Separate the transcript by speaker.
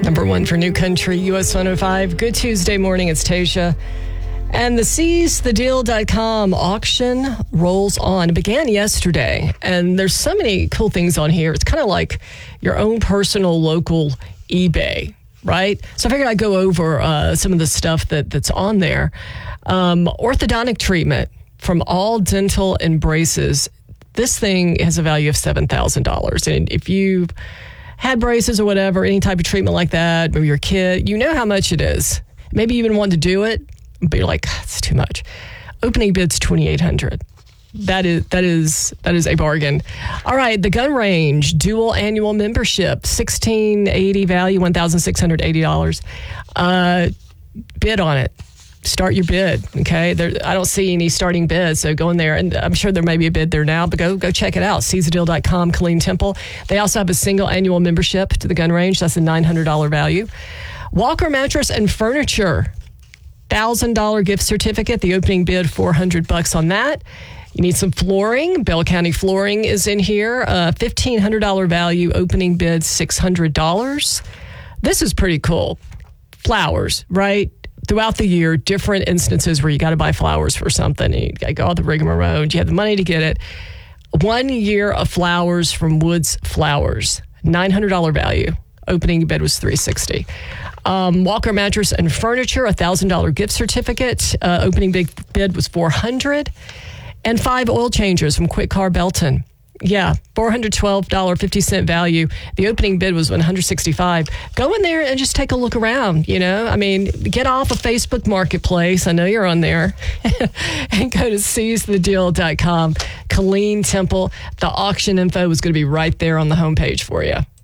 Speaker 1: Number one for New Country, US 105. Good Tuesday morning. It's Tasia. And the SeizeTheDeal.com auction rolls on. It began yesterday, and there's so many cool things on here. It's kind of like your own personal local eBay, right? So I figured I'd go over some of the stuff that's on there. Orthodontic treatment from All Dental and Braces. This thing has a value of $7,000. And if you had braces or whatever, any type of treatment like that, maybe your kid, you know how much it is. Maybe you even want to do it, but you're like, it's too much. Opening bid's $2,800. That is a bargain. All right, the gun range, dual annual membership, $1,680 value, $1,680. Bid on it. Start your bid, okay? I don't see any starting bids, so go in there, and I'm sure there may be a bid there now, but go check it out. SeizeTheDeal.com, Killeen Temple. They also have a single annual membership to the gun range. That's a $900 value. Walker Mattress and Furniture, $1,000 gift certificate. The opening bid, $400 on that. You need some flooring. Bell County Flooring is in here. $1,500 value. Opening bid, $600. This is pretty cool. Flowers, right? Throughout the year, different instances where you got to buy flowers for something. You got to go all the rigmarole. You have the money to get it. 1 year of flowers from Woods Flowers, $900 value. Opening bid was $360. Walker Mattress and Furniture, $1,000 gift certificate. Opening bid was $400. And 5 oil changers from Quick Car Belton. Yeah, $412.50 value. The opening bid was $165. Go in there and just take a look around, you know. I mean, get off of Facebook Marketplace. I know you're on there. And go to SeizeTheDeal.com. Killeen Temple. The auction info is going to be right there on the homepage for you.